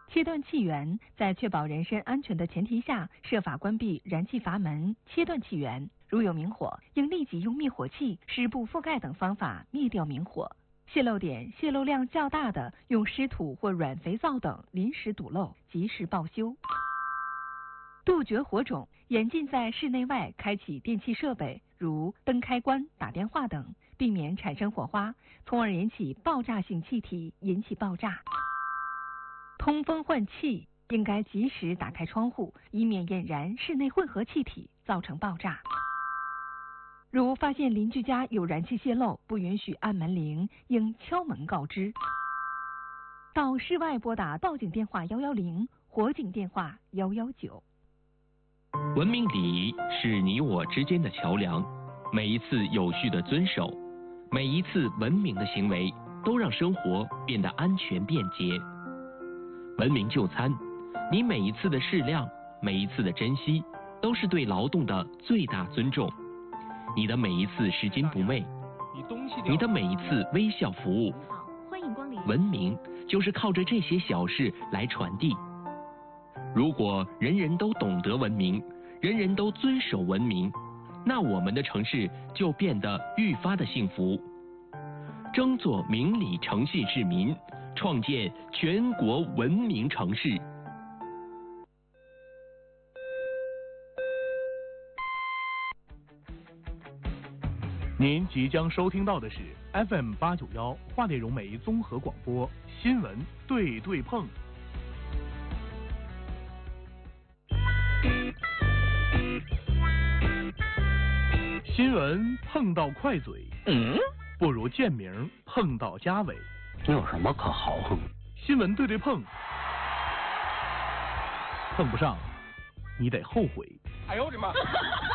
切断气源，在确保人身安全的前提下，设法关闭燃气阀门，切断气源。如有明火，应立即用灭火器、湿布覆盖等方法灭掉明火。泄漏点、泄漏量较大的，用湿土或软肥皂等临时堵漏，及时报修。杜绝火种，严禁在室内外开启电器设备，如灯开关、打电话等，避免产生火花，从而引起爆炸性气体，引起爆炸。通风换气，应该及时打开窗户，以免引燃室内混合气体，造成爆炸。如发现邻居家有燃气泄漏，不允许按门铃，应敲门告知。到室外拨打报警电话110，火警电话119。 文明礼仪是你我之间的桥梁，每一次有序的遵守，每一次文明的行为，都让生活变得安全便捷。文明就餐，你每一次的适量，每一次的珍惜，都是对劳动的最大尊重。你的每一次拾金不昧，你的每一次微笑服务， 欢迎光临。 文明就是靠着这些小事来传递。如果人人都懂得文明，人人都遵守文明，那我们的城市就变得愈发的幸福。争做明理诚信市民，创建全国文明城市。 您即将收听到的是 FM891华内容媒综合广播新闻对对碰。新闻碰到快嘴，不如贱名碰到家尾。 有什么可豪横？ 新闻对对碰，碰不上，你得后悔。 哎呦我的妈！